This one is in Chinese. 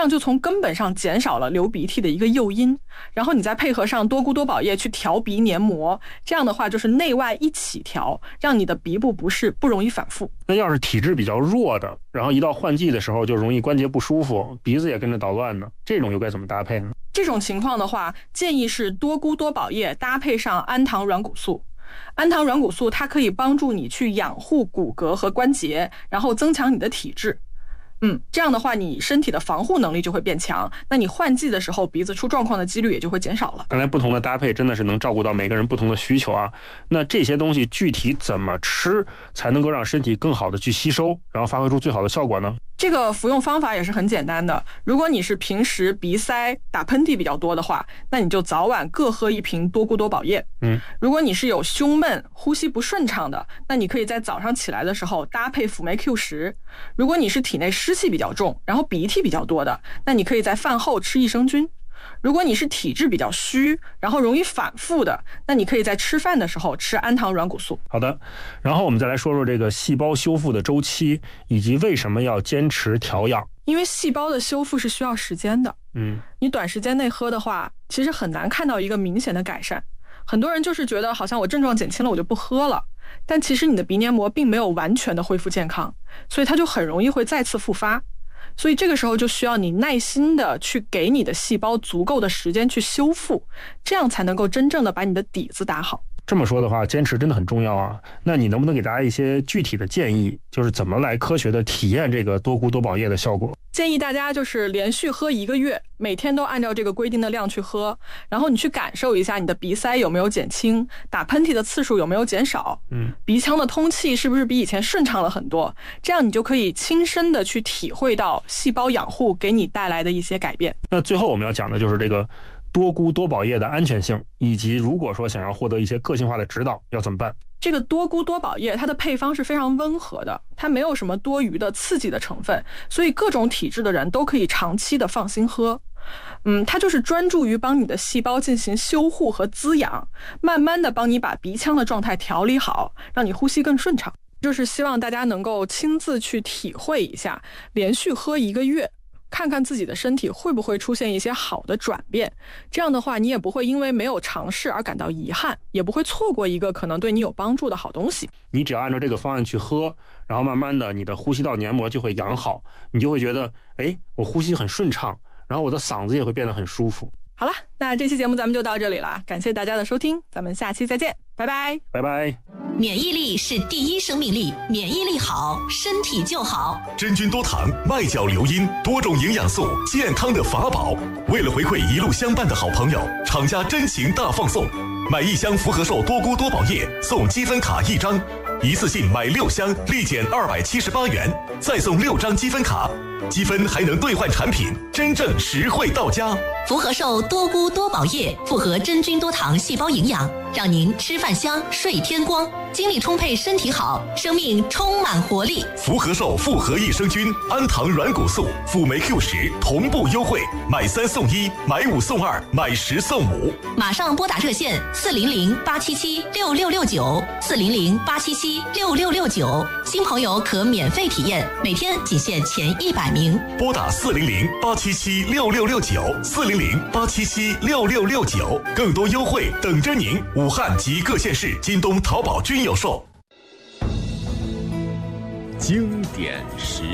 样就从根本上减少了流鼻涕的一个诱因，然后你再配合上多菇多宝叶去调鼻黏膜，这样的话就是内外一起调，让你的鼻部不适不容易反复。 那要是体质比较弱的，然后一到换季的时候就容易关节不舒服，鼻子也跟着捣乱呢，这种又该怎么搭配呢？ 这种情况的话，建议是多菇多宝叶搭配上氨糖软骨素。氨糖软骨素它可以帮助你去养护骨骼和关节，然后增强你的体质。这样的话你身体的防护能力就会变强，那你换季的时候鼻子出状况的几率也就会减少了。 看来不同的搭配真的是能照顾到每个人不同的需求啊。那这些东西具体怎么吃才能够让身体更好的去吸收，然后发挥出最好的效果呢？ 这个服用方法也是很简单的，如果你是平时鼻塞打喷嚏比较多的话，那你就早晚各喝一瓶多菇多宝叶。如果你是有胸闷呼吸不顺畅的，那你可以在早上起来的时候搭配辅酶 Q10。如果你是体内湿气比较重，然后鼻涕比较多的，那你可以在饭后吃益生菌。如果你是体质比较虚，然后容易反复的，那你可以在吃饭的时候吃氨糖软骨素。 好的，然后我们再来说说这个细胞修复的周期，以及为什么要坚持调养。 因为细胞的修复是需要时间的，你短时间内喝的话，其实很难看到一个明显的改善。很多人就是觉得好像我症状减轻了我就不喝了，但其实你的鼻黏膜并没有完全的恢复健康，所以它就很容易会再次复发。所以这个时候就需要你耐心的去给你的细胞足够的时间去修复，这样才能够真正的把你的底子打好。 这么说的话，坚持真的很重要啊。那你能不能给大家一些具体的建议，就是怎么来科学的体验这个多菇多宝叶的效果？ 建议大家就是连续喝1个月，每天都按照这个规定的量去喝，然后你去感受一下你的鼻塞有没有减轻，打喷嚏的次数有没有减少，鼻腔的通气是不是比以前顺畅了很多，这样你就可以亲身的去体会到细胞养护给你带来的一些改变。 那最后我们要讲的就是这个多菇多宝叶的安全性，以及如果说想要获得一些个性化的指导要怎么办。 这个多菇多宝叶它的配方是非常温和的，它没有什么多余的刺激的成分，所以各种体质的人都可以长期的放心喝。它就是专注于帮你的细胞进行修护和滋养，慢慢的帮你把鼻腔的状态调理好，让你呼吸更顺畅。就是希望大家能够亲自去体会一下，连续喝1个月，看看自己的身体会不会出现一些好的转变，这样的话你也不会因为没有尝试而感到遗憾，也不会错过一个可能对你有帮助的好东西。 你只要按照这个方案去喝，然后慢慢的你的呼吸道黏膜就会养好，你就会觉得我呼吸很顺畅，然后我的嗓子也会变得很舒服。 好了，那这期节目咱们就到这里了，感谢大家的收听，咱们下期再见，拜拜， 拜拜。 免疫力是第一生命力，免疫力好，身体就好。 真菌多糖，麦角硫因，多种营养素，健康的法宝。为了回馈一路相伴的好朋友，厂家真情大放送，买1箱福和寿多菇多宝叶送积分卡1张，一次性买6箱立减278元，再送6张积分卡，积分还能兑换产品，真正实惠到家。 福和寿多菇多宝叶复合真菌多糖细胞营养，让您吃饭香，睡天光，精力充沛，身体好，生命充满活力。 福和寿复合益生菌、氨糖软骨素、辅酶 Q10同步优惠，买3送1，买5送2，买10送5。 马上拨打热线400-877-6669，400-877-6669，新朋友可免费体验，每天仅限前100名。 拨打400-877-6669，400-877-6669，更多优惠等着您。武汉及各县市京东、淘宝均有售。 经典时